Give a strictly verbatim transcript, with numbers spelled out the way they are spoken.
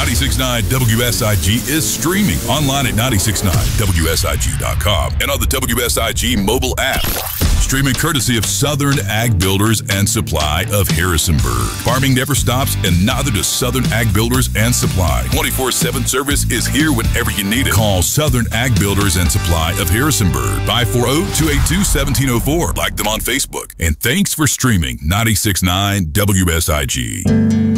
ninety-six point nine W S I G is streaming online at ninety-six point nine W S I G dot com and on the W S I G mobile app. Streaming courtesy of Southern Ag Builders and Supply of Harrisonburg. Farming never stops, and neither does Southern Ag Builders and Supply. twenty-four seven service is here whenever you need it. Call Southern Ag Builders and Supply of Harrisonburg, five four zero, two eight two, one seven zero four. Like them on Facebook. And thanks for streaming ninety-six point nine W S I G.